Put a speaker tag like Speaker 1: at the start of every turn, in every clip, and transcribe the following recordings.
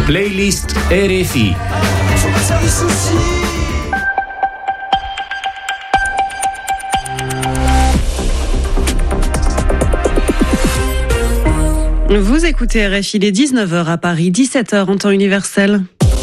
Speaker 1: Playlist RFI.
Speaker 2: Vous écoutez RFI, il est 19h à Paris, 17h en temps universel.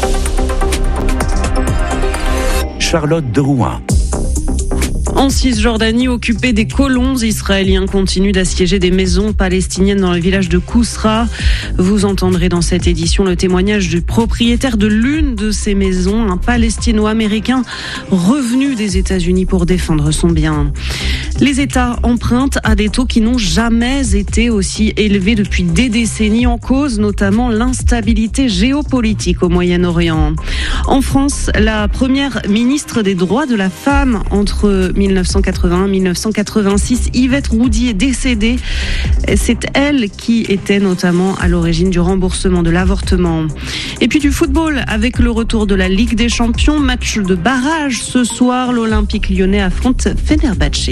Speaker 1: Charlotte de Rouen.
Speaker 2: En Cisjordanie, occupée, des colons israéliens continuent d'assiéger des maisons palestiniennes dans le village de Kousra. Vous entendrez dans cette édition le témoignage du propriétaire de l'une de ces maisons, un Palestino-américain revenu des États-Unis pour défendre son bien. Les États empruntent à des taux qui n'ont jamais été aussi élevés depuis des décennies, en cause notamment l'instabilité géopolitique au Moyen-Orient. En France, la première ministre des droits de la femme entre 1981 et 1986, Yvette Roudy, est décédée. C'est elle qui était notamment à l'origine du remboursement de l'avortement. Et puis du football avec le retour de la Ligue des Champions, match de barrage ce soir, l'Olympique Lyonnais affronte Fenerbahçe.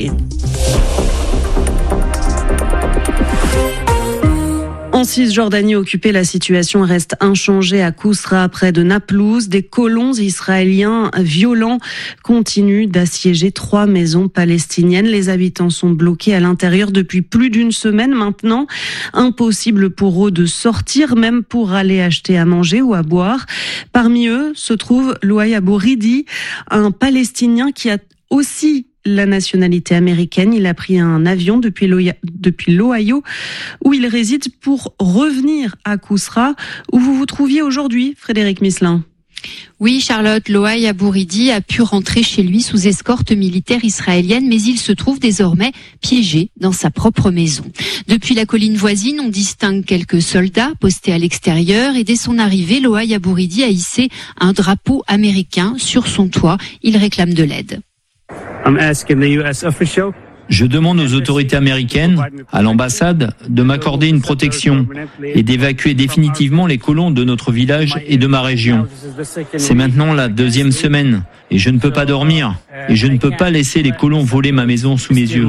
Speaker 2: En Cisjordanie occupée, la situation reste inchangée à Kousra, près de Naplouse. Des colons israéliens violents continuent d'assiéger 3 maisons palestiniennes. Les habitants sont bloqués à l'intérieur depuis plus d'une semaine maintenant. Impossible pour eux de sortir, même pour aller acheter à manger ou à boire. Parmi eux se trouve Louay Abouridi, un Palestinien qui a aussi la nationalité américaine. Il a pris un avion depuis l'Ohio où il réside pour revenir à Kousra, où vous vous trouviez aujourd'hui, Frédéric Misselin.
Speaker 3: Oui, Charlotte, Louay Abouridi a pu rentrer chez lui sous escorte militaire israélienne, mais il se trouve désormais piégé dans sa propre maison. Depuis la colline voisine, on distingue quelques soldats postés à l'extérieur et dès son arrivée, Louay Abouridi a hissé un drapeau américain sur son toit. Il réclame de l'aide.
Speaker 4: Je demande aux autorités américaines, à l'ambassade, de m'accorder une protection et d'évacuer définitivement les colons de notre village et de ma région. C'est maintenant la 2e semaine et je ne peux pas dormir et je ne peux pas laisser les colons voler ma maison sous mes yeux.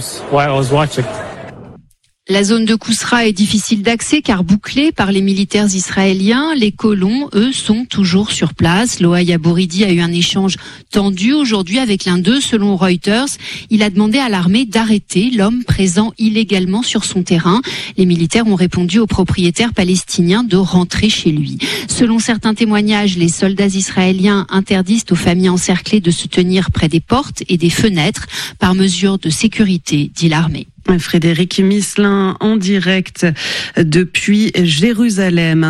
Speaker 3: La zone de Kousra est difficile d'accès car bouclée par les militaires israéliens. Les colons, eux, sont toujours sur place. Louay Abouridi a eu un échange tendu aujourd'hui avec l'un d'eux, selon Reuters. Il a demandé à l'armée d'arrêter l'homme présent illégalement sur son terrain. Les militaires ont répondu aux propriétaires palestiniens de rentrer chez lui. Selon certains témoignages, les soldats israéliens interdisent aux familles encerclées de se tenir près des portes et des fenêtres par mesure de sécurité, dit l'armée.
Speaker 2: Frédéric Misselin en direct depuis Jérusalem.